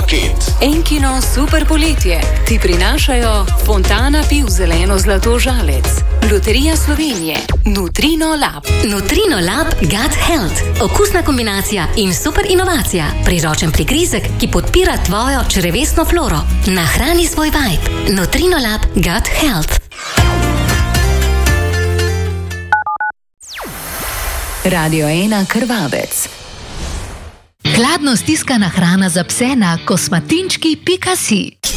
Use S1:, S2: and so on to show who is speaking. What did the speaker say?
S1: paket.
S2: Enkino super poletje ti prinašajo Fontana piv zeleno zlato žalec, Loterija Slovenije, Nutrino Lab.
S3: Nutrino Lab Gut Health. Okusna kombinacija in super inovacija. Priročen prigrizek, ki podpira tvojo črevesno floro. Nahrani svoj vibe. Nutrino Lab Gut Health.
S2: Radio 1 Krvavec.
S4: Hladno stiskana hrana za pse na kosmatinčki.si.